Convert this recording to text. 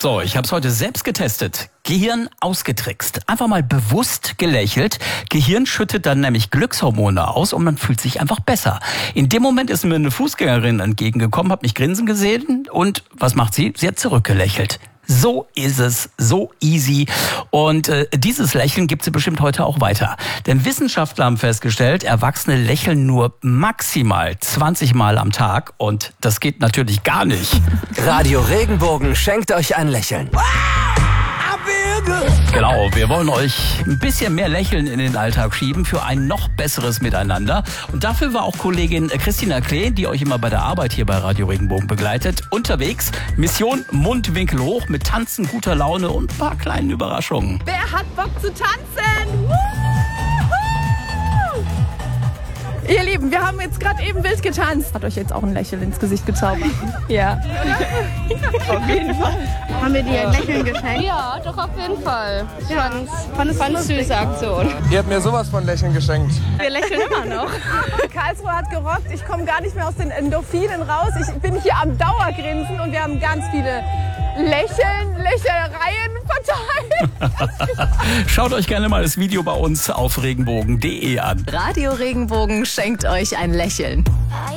So, ich habe es heute selbst getestet. Gehirn ausgetrickst. Einfach mal bewusst gelächelt. Gehirn schüttet dann nämlich Glückshormone aus und man fühlt sich einfach besser. In dem Moment ist mir eine Fußgängerin entgegengekommen, hat mich grinsen gesehen und was macht sie? Sie hat zurückgelächelt. So ist es, so easy. Und dieses Lächeln gibt sie bestimmt heute auch weiter. Denn Wissenschaftler haben festgestellt, Erwachsene lächeln nur maximal 20 Mal am Tag. Und das geht natürlich gar nicht. Radio Regenbogen schenkt euch ein Lächeln. Genau, wir wollen euch ein bisschen mehr Lächeln in den Alltag schieben für ein noch besseres Miteinander. Und dafür war auch Kollegin Christina Klee, die euch immer bei der Arbeit hier bei Radio Regenbogen begleitet, unterwegs. Mission Mundwinkel hoch mit Tanzen, guter Laune und ein paar kleinen Überraschungen. Wer hat Bock zu tanzen? Ihr Lieben, wir haben jetzt gerade eben wild getanzt. Hat euch jetzt auch ein Lächeln ins Gesicht gezaubert? Ja. Auf jeden Fall. Haben wir dir ein Lächeln geschenkt? Ja, doch auf jeden Fall. Fand es eine süße Aktion. Ihr habt mir sowas von Lächeln geschenkt. Wir lächeln immer noch. Karlsruhe hat gerockt. Ich komme gar nicht mehr aus den Endorphinen raus. Ich bin hier am Dauergrinsen und wir haben ganz viele Lächelereien verteilt. Schaut euch gerne mal das Video bei uns auf regenbogen.de an. Radio Regenbogen schenkt euch ein Lächeln.